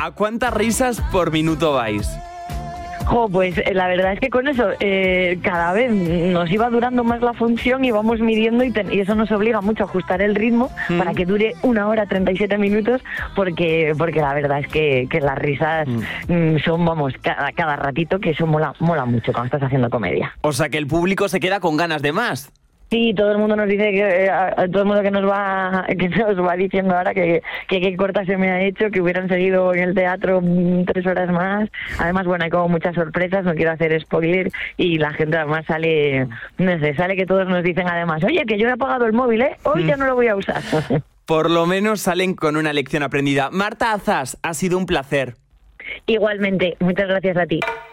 ¿A cuántas risas por minuto vais? Pues la verdad es que con eso cada vez nos iba durando más la función y vamos midiendo y eso nos obliga mucho a ajustar el ritmo para que dure 1 hora 37 minutos porque la verdad es que las risas son, vamos, cada ratito, que eso mola mucho cuando estás haciendo comedia. O sea que el público se queda con ganas de más. Sí, todo el mundo nos dice todo el mundo que nos va diciendo ahora que corta se me ha hecho, que hubieran seguido en el teatro 3 horas más. Además, bueno, hay como muchas sorpresas, no quiero hacer spoiler, y la gente además sale que todos nos dicen además, oye, que yo he apagado el móvil, hoy ya no lo voy a usar. Por lo menos salen con una lección aprendida. Marta Azas, ha sido un placer. Igualmente, muchas gracias a ti.